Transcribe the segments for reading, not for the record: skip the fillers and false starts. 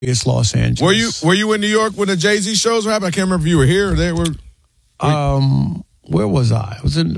It's Los Angeles. Were you in New York when the Jay-Z shows were happening? I can't remember if you were here or there. Where was I?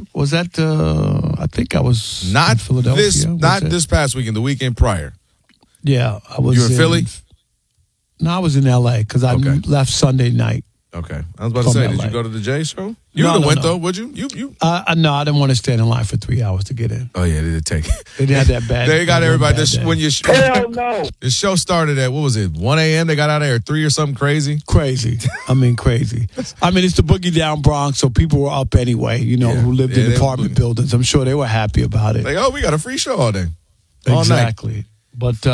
I think I was in Philadelphia. This past weekend, the weekend prior. Yeah, I was. You were in Philly? No, I was in L.A. because I left Sunday night. Okay. I was about to say, did you go to the Jay show? You would have went, though, would you? No, I didn't want to stand in line for 3 hours to get in. Oh, yeah, they did take it. They didn't have that bad. They got everybody. Hell no. The show started at, 1 a.m.? They got out of there at 3 or something crazy? Crazy. Crazy. It's the Boogie Down Bronx, so people were up anyway, who lived in apartment buildings. I'm sure they were happy about it. Like, we got a free show all day. Exactly. But,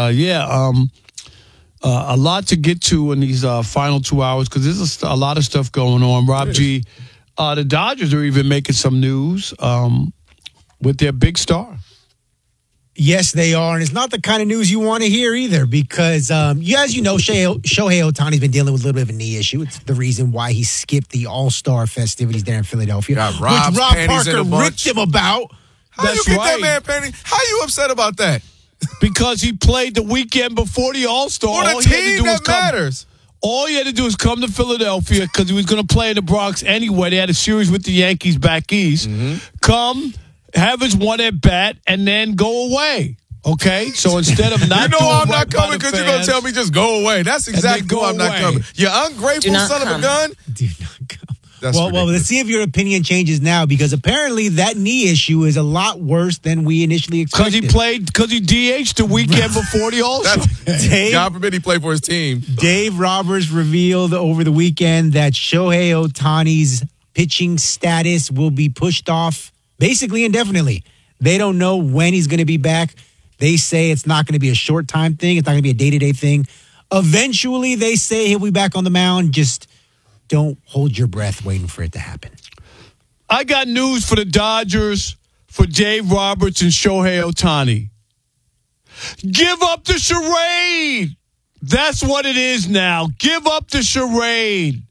a lot to get to in these final 2 hours because there's a lot of stuff going on. Rob G, the Dodgers are even making some news with their big star. Yes, they are, and it's not the kind of news you want to hear either because, as you know, Shohei Ohtani's been dealing with a little bit of a knee issue. It's the reason why he skipped the All-Star festivities there in Philadelphia, which Rob Parker ripped him about. How you get that man panties? How you upset about that? Because he played the weekend before the All-Star. For the team that matters. All he had to do was come to Philadelphia because he was going to play in the Bronx anyway. They had a series with the Yankees back east. Mm-hmm. Come, have his one at bat, and then go away. Okay? So instead of not doing I'm not coming because you're going to tell me just go away. That's exactly why I'm not coming. You ungrateful son of a gun. Do not come. Well, let's see if your opinion changes now because apparently that knee issue is a lot worse than we initially expected. Because he DH'd the weekend before the All-Star. God forbid he played for his team. Dave Roberts revealed over the weekend that Shohei Ohtani's pitching status will be pushed off basically indefinitely. They don't know when he's going to be back. They say it's not going to be a short time thing. It's not going to be a day-to-day thing. Eventually, they say he'll be back on the mound. Just don't hold your breath waiting for it to happen. I got news for the Dodgers, for Dave Roberts and Shohei Ohtani. Give up the charade. That's what it is now. Give up the charade.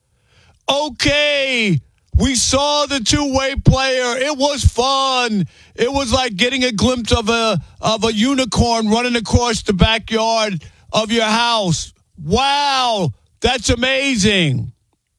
Okay, we saw the two-way player. It was fun. It was like getting a glimpse of a unicorn running across the backyard of your house. Wow, that's amazing.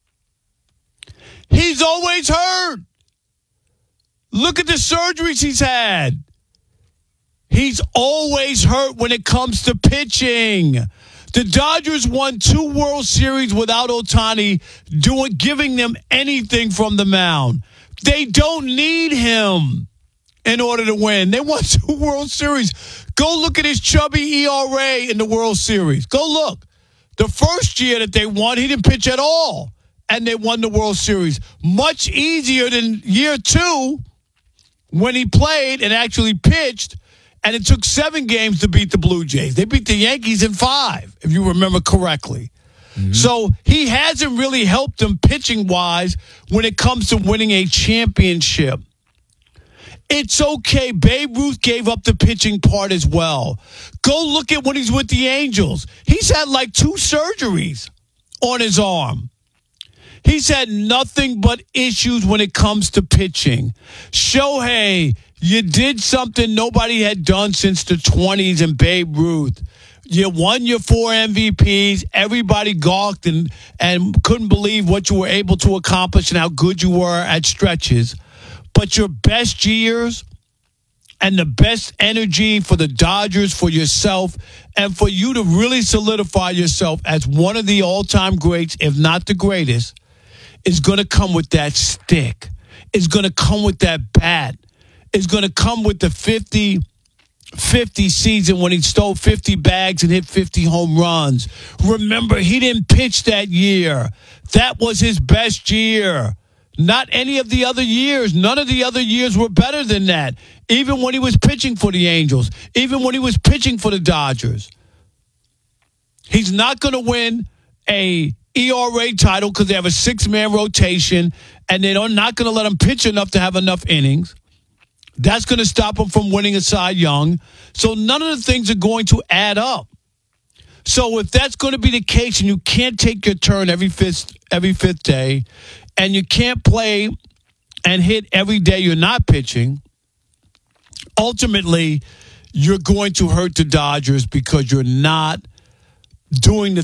He's always hurt. Look at the surgeries he's had. He's always hurt when it comes to pitching. The Dodgers won 2 World Series without Ohtani giving them anything from the mound. They don't need him in order to win. They won 2 World Series. Go look at his chubby ERA in the World Series. Go look. The first year that they won, he didn't pitch at all. And they won the World Series. Much easier than year 2 when he played and actually pitched, and it took 7 games to beat the Blue Jays. They beat the Yankees in 5, if you remember correctly. Mm-hmm. So he hasn't really helped them pitching-wise when it comes to winning a championship. It's okay. Babe Ruth gave up the pitching part as well. Go look at when he's with the Angels. He's had like 2 surgeries on his arm. He's had nothing but issues when it comes to pitching. Shohei, you did something nobody had done since the 20s and Babe Ruth. You won your 4 MVPs. Everybody gawked and couldn't believe what you were able to accomplish and how good you were at stretches. But your best years and the best energy for the Dodgers, for yourself, and for you to really solidify yourself as one of the all-time greats, if not the greatest, is going to come with that stick. It's going to come with that bat. It's going to come with the 50 season when he stole 50 bags and hit 50 home runs. Remember, he didn't pitch that year. That was his best year. Not any of the other years. None of the other years were better than that. Even when he was pitching for the Angels. Even when he was pitching for the Dodgers. He's not going to win a ERA title because they have a 6-man rotation and they're not going to let him pitch enough to have enough innings. That's going to stop him from winning a Cy Young. So none of the things are going to add up. So if that's going to be the case and you can't take your turn every fifth day and you can't play and hit every day you're not pitching, ultimately you're going to hurt the Dodgers because you're not doing the